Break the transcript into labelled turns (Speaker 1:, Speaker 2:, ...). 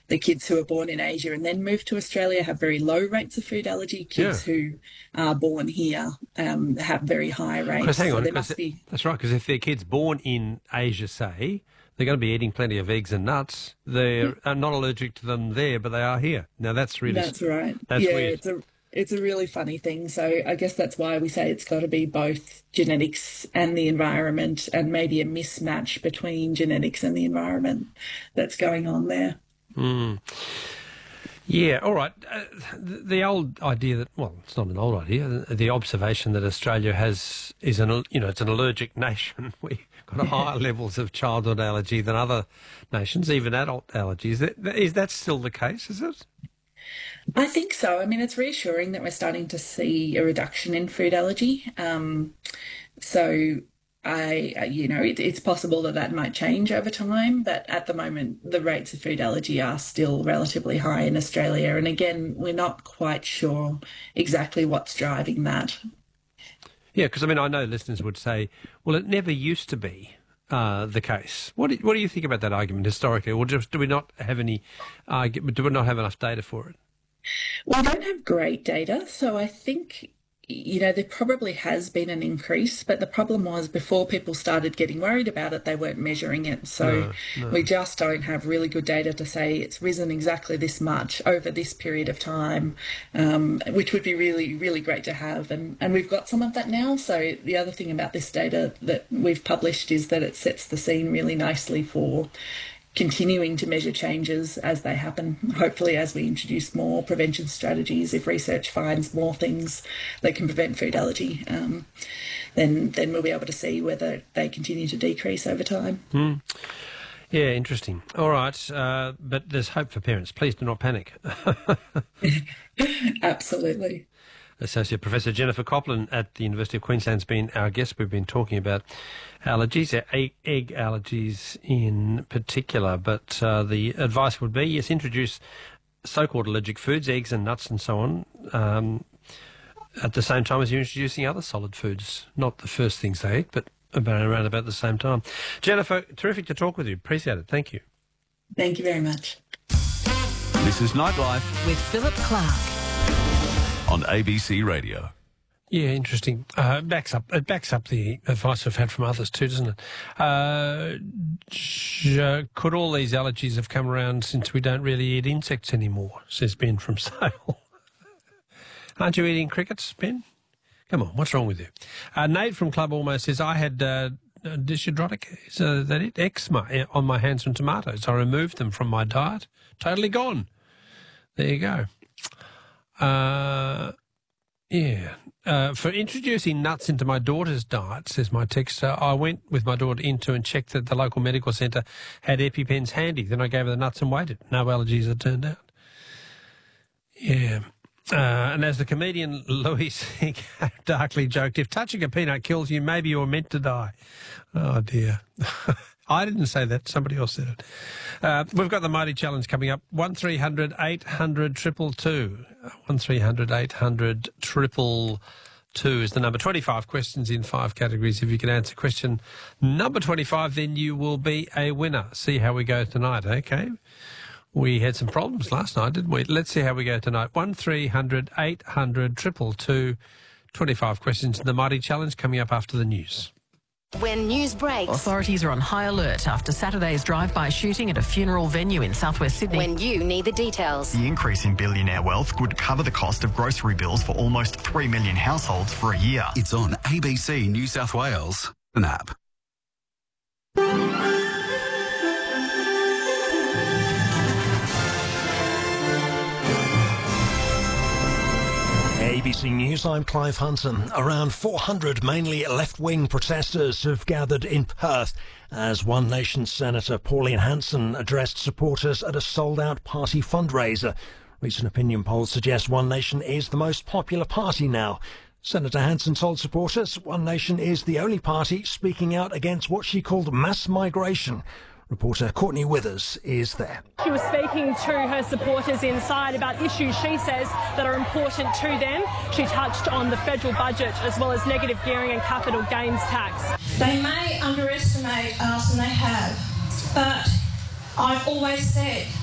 Speaker 1: the kids who are born in Asia and then move to Australia have very low rates of food allergy. Kids who are born here have very high rates.
Speaker 2: Because hang on,
Speaker 1: be...
Speaker 2: that's right, because if their kids born in Asia, say, they're going to be eating plenty of eggs and nuts. They're not allergic to them there, but they are here. Now, that's really...
Speaker 1: That's right.
Speaker 2: That's weird.
Speaker 1: It's a really funny thing. So I guess that's why we say it's got to be both genetics and the environment, and maybe a mismatch between genetics and the environment that's going on there.
Speaker 2: Mm. Yeah, all right. The old idea that, well, it's not an old idea, the observation that Australia is it's an allergic nation. We've got higher levels of childhood allergy than other nations, even adult allergies. Is that still the case, is it?
Speaker 1: I think so. I mean, it's reassuring that we're starting to see a reduction in food allergy. It's possible that might change over time, but at the moment, the rates of food allergy are still relatively high in Australia. And again, we're not quite sure exactly what's driving that.
Speaker 2: Yeah, because, I mean, I know listeners would say, well, it never used to be the case. What do you think about that argument historically? Or do we not have any do we not have enough data for it?
Speaker 1: Well, we don't have great data, so I think, there probably has been an increase, but the problem was before people started getting worried about it, they weren't measuring it. So we just don't have really good data to say it's risen exactly this much over this period of time, which would be really, really great to have. And we've got some of that now. So the other thing about this data that we've published is that it sets the scene really nicely for continuing to measure changes as they happen, hopefully as we introduce more prevention strategies. If research finds more things that can prevent food allergy, then we'll be able to see whether they continue to decrease over time.
Speaker 2: Mm. Yeah, interesting. All right, but there's hope for parents. Please do not panic.
Speaker 1: Absolutely.
Speaker 2: Associate Professor Jennifer Copland at the University of Queensland's been our guest. We've been talking about allergies, egg allergies in particular, but the advice would be, yes, introduce so-called allergic foods, eggs and nuts and so on, at the same time as you're introducing other solid foods, not the first things they eat, but around about the same time. Jennifer, terrific to talk with you. Appreciate it. Thank you.
Speaker 1: Thank you very much.
Speaker 3: This is Nightlife
Speaker 4: with Philip Clark
Speaker 3: on ABC Radio.
Speaker 2: Yeah, interesting. It backs up the advice we've had from others too, doesn't it? Could all these allergies have come around since we don't really eat insects anymore, says Ben from Sale. Aren't you eating crickets, Ben? Come on, what's wrong with you? Nate from Club Almost says, I had dyshidrotic, so that it, eczema on my hands from tomatoes. I removed them from my diet. Totally gone. There you go. For introducing nuts into my daughter's diet, says my texter, I went with my daughter into and checked that the local medical centre had EpiPens handy. Then I gave her the nuts and waited. No allergies, it turned out. Yeah. And as the comedian Louis C.K. darkly joked, if touching a peanut kills you, maybe you're meant to die. Oh, dear. I didn't say that. Somebody else said it. We've got the Mighty Challenge coming up. 1300 800 222. 1300 800 222 is the number. 25 questions in 5 categories. If you can answer question number 25, then you will be a winner. See how we go tonight, okay? We had some problems last night, didn't we? Let's see how we go tonight. 1300 800 222. 25 questions in the Mighty Challenge coming up after the news.
Speaker 4: When news breaks,
Speaker 5: authorities are on high alert after Saturday's drive-by shooting at a funeral venue in southwest Sydney.
Speaker 4: When you need the details.
Speaker 6: The increase in billionaire wealth would cover the cost of grocery bills for almost 3 million households for a year.
Speaker 3: It's on ABC New South Wales, an app.
Speaker 7: ABC News, I'm Clive Hunton. Around 400 mainly left-wing protesters have gathered in Perth as One Nation Senator Pauline Hanson addressed supporters at a sold-out party fundraiser. Recent opinion polls suggest One Nation is the most popular party now. Senator Hanson told supporters One Nation is the only party speaking out against what she called mass migration. Reporter Courtney Withers is there.
Speaker 8: She was speaking to her supporters inside about issues she says that are important to them. She touched on the federal budget as well as negative gearing and capital gains tax.
Speaker 9: They may underestimate us, and they have, but I've always said